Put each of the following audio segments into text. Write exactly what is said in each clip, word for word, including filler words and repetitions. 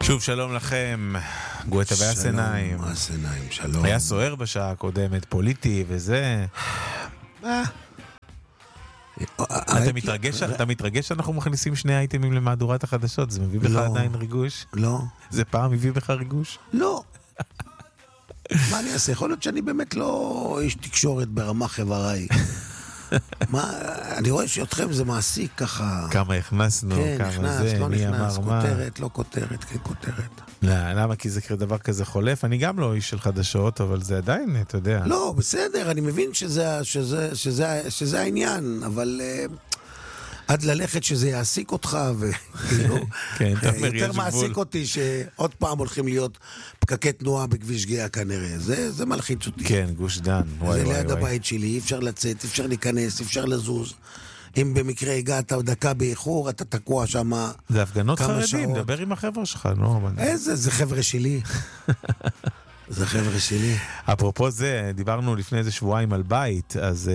שוב שלום לכם, גואטה והסנאים. שלום, הסנאים, שלום. היה סוער בשעה הקודמת, פוליטי וזה. אתה מתרגש, אתה מתרגש שאנחנו מכניסים שני אייטמים למהדורת החדשות? זה מביא בך עדיין ריגוש? לא. זה פעם מביא בך ריגוש? לא. מה אני אעשה? יכול להיות שאני באמת לא איש תקשורת ברמה חבריי. מה, אני רואה שאתכם זה מעסיק ככה. כמה הכנסנו, כמה זה, מי אמר מה. כותרת, לא כותרת, כן כותרת. לא, למה? כי זה דבר כזה חולף. אני גם לא איש של חדשות, אבל זה עדיין, אתה יודע. לא, בסדר, אני מבין שזה, שזה, שזה, שזה העניין, אבל עד ללכת שזה יעסיק אותך, וכאילו, יותר מעסיק אותי שעוד פעם הולכים להיות פקקי תנועה בכביש גאה כנראה. זה, זה מלחיץ אותי. כן, גוש דן. זה ליד הבית שלי, אי אפשר לצאת, אי אפשר להיכנס, אי אפשר לזוז. אם במקרה הגעת דקה באיחור, אתה תקוע שם. זה הפגנות חרדים, דבר עם החבר'ה שלך, נו. איזה, זה חבר'ה שלי. זה חבר'ה שלי. אפרופו זה, דיברנו לפני איזה שבועיים על בית, אז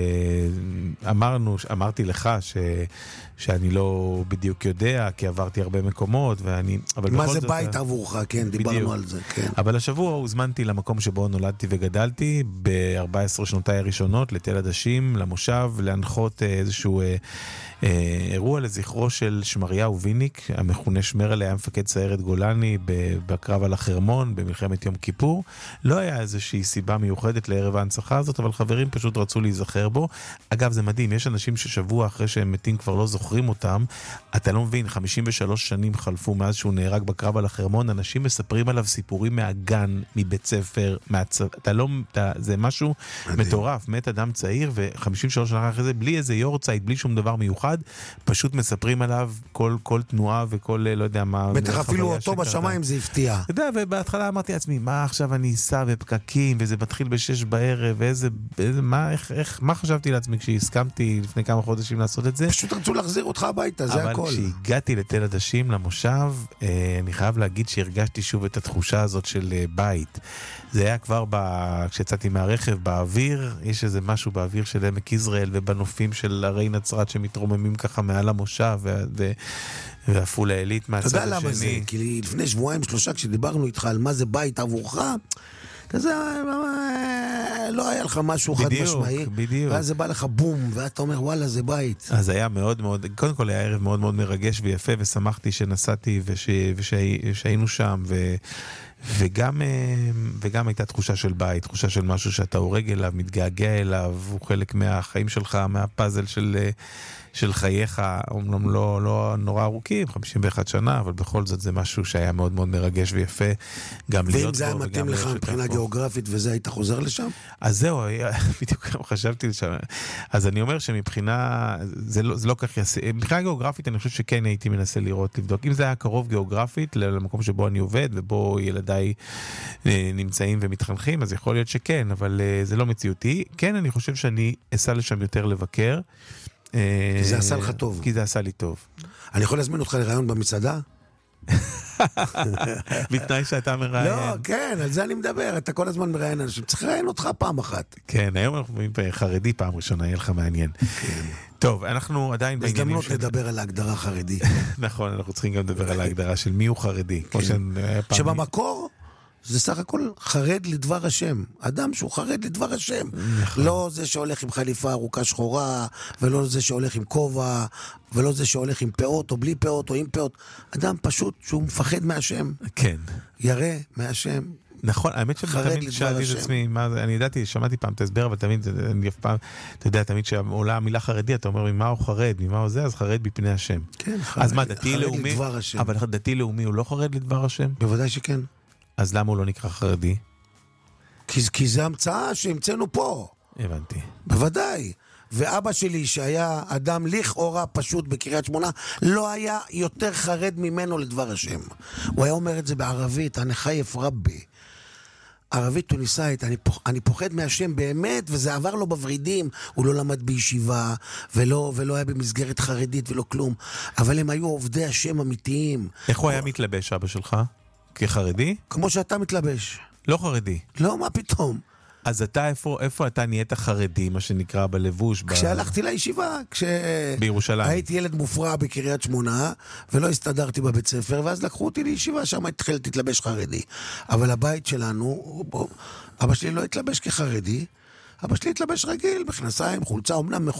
אמרנו, אמרתי לך ש, שאני לא בדיוק יודע, כי עברתי הרבה מקומות, ואני... מה זה בית עבורך? כן, דיברנו על זה, כן. אבל השבוע הוזמנתי למקום שבו נולדתי וגדלתי, ב-ארבע עשרה שנותיי הראשונות, לתל עדשים, למושב, להנחות איזשהו... אירוע לזכרו של שמריהו ויניק, המכונה שמרלה, היה מפקד סיירת גולני בקרב על החרמון במלחמת יום כיפור. לא היה איזושהי סיבה מיוחדת לערב ההנצחה הזאת, אבל חברים פשוט רצו להיזכר בו. אגב, זה מדהים, יש אנשים ששבוע אחרי שהם מתים כבר לא זוכרים אותם. אתה לא מבין, חמישים ושלוש שנים חלפו מאז שהוא נהרג בקרב על החרמון, אנשים מספרים עליו סיפורים מהגן, מבית ספר, מהצבא. אתה לא, אתה, זה משהו מדהים. מטורף, מת אדם צעיר, ו-חמישים ושלוש שנה אחרי זה, בלי איזה יורצייט, בלי שום דבר מיוחד, פשוט מספרים עליו כל, כל תנועה וכל, לא יודע מה... בטח אפילו אותו בשמיים זה הפתיע. אתה יודע, ובהתחלה אמרתי לעצמי, מה עכשיו אני אסע בפקקים, וזה מתחיל בשש בערב, ואיזה, איזה, מה, איך, איך, מה חשבתי לעצמי כשהסכמתי לפני כמה חודשים לעשות את זה? פשוט רצו להחזיר אותך הביתה, זה הכל. אבל כשהגעתי לתל עדשים, למושב, אני חייב להגיד שהרגשתי שוב את התחושה הזאת של בית. זה היה כבר ב... כשיצאתי מהרכב, באוויר, יש איזה משהו באוויר של עמק יזרעאל, ובנופים של הרי נצרת שמתרוממים ככה מעל המושב, ו... ואפולה העילית מהצד השני. אתה יודע למה זה? כי לפני שבועיים שלושה, כשדיברנו איתך על מה זה בית עבורך, כזה לא היה לך משהו חד משמעי. בדיוק. ואז זה בא לך בום, ואתה אומר, וואלה, זה בית. אז היה מאוד מאוד, קודם כל היה ערב מאוד מאוד מרגש ויפה, ושמחתי שנסעתי ושהיינו שם, ו... וגם, וגם הייתה תחושה של בית, תחושה של משהו שאתה הורג אליו, מתגעגע אליו, הוא חלק מהחיים שלך, מהפאזל של, של חייך, אומנם לא, לא נורא ארוכים, חמישים ואחת שנה, אבל בכל זאת זה משהו שהיה מאוד מאוד מרגש ויפה, גם להיות בו. ואם זה היה מתאים לך מבחינה גיאוגרפית וזה, היית חוזר לשם? אז זהו, בדיוק גם חשבתי לשם. אז אני אומר שמבחינה, זה לא, זה לא כך יעשה, מבחינה גיאוגרפית אני חושב שכן הייתי מנסה לראות, לבדוק. אם זה היה קרוב גיאוגרפית למקום שבו אני עובד, ובו ילדיי נמצאים ומתחנכים, אז יכול להיות שכן, אבל זה לא מציאותי. כן, אני חושב שאני אסע לשם יותר לבקר. כי זה עשה לך טוב. כי זה עשה לי טוב. אני יכול להזמין אותך לרעיון במסעדה? בתנאי שאתה מראיין. לא, כן, על זה אני מדבר. אתה כל הזמן מראיין אנשים. צריך לראיין אותך פעם אחת. כן, היום אנחנו חרדי פעם ראשונה, יהיה לך מעניין. כן. טוב, אנחנו עדיין בעניינים של... לדבר על ההגדרה חרדי. נכון, אנחנו צריכים גם לדבר על ההגדרה של מי הוא חרדי. שבמקור זה סך הכל חרד לדבר השם. אדם שהוא חרד לדבר השם. לא זה שהולך עם חליפה ארוכה שחורה, ולא זה שהולך עם כובע, ולא זה שהולך עם פאות או בלי פאות או עם פאות. אדם פשוט שהוא מפחד מהשם. כן. ירא מהשם. נכון, האמת שתמיד שאלתי את עצמי, אני ידעתי, שמעתי פעם את ההסבר, אבל תמיד, אני אף פעם, אתה יודע, תמיד שעולה המילה חרדי, אתה אומר, ממה הוא חרד, ממה הוא זה, אז חרד בפני השם. כן, חרד, אז מה, דתי לאומי, לדבר השם. אבל דתי לאומי הוא לא חרד לדבר השם? בוודאי שכן. אז למה הוא לא נקרא חרדי? כי, כי זה המצאה שהמצאנו פה. הבנתי. בוודאי. ואבא שלי, שהיה אדם לכאורה פשוט בקריית שמונה, לא היה יותר חרד ממנו לדבר השם. הוא היה אומר את זה בערבית, אני חייף רבי. ערבית טוניסאית, אני, פוח, אני פוחד מהשם באמת, וזה עבר לו בברידים, הוא לא למד בישיבה, ולא, ולא היה במסגרת חרדית ולא כלום, אבל הם היו עובדי השם אמיתיים. איך הוא היה מתלבש, אבא שלך? כחרדי? כמו שאתה מתלבש. לא חרדי. לא, מה פתאום? אז אתה, איפה, איפה אתה נהיית חרדי, מה שנקרא בלבוש? כשהלכתי ב... לישיבה, כש... בירושלים. הייתי ילד מופרע בקריית שמונה, ולא הסתדרתי בבית ספר, ואז לקחו אותי לישיבה, שם התחלתי להתלבש חרדי. אבל הבית שלנו, בוא, אבא שלי לא התלבש כחרדי, אבא שלי התלבש רגיל, בכנסיים, חולצה, אומנם